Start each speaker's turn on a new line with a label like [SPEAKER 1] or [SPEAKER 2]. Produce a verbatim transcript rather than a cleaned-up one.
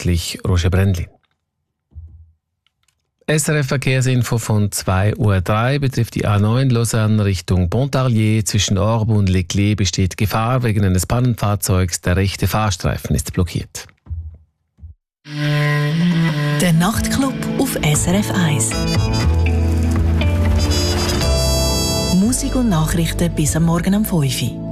[SPEAKER 1] verantwortlich Roger Brändlin. S R F Verkehrsinfo von zwei Uhr drei betrifft die A neun Lausanne Richtung Pontarlier. Zwischen Orbe und Leclerc besteht Gefahr wegen eines Pannenfahrzeugs. Der rechte Fahrstreifen ist blockiert.
[SPEAKER 2] Der Nachtclub auf S R F eins. Musik und Nachrichten bis am Morgen um fünf Uhr.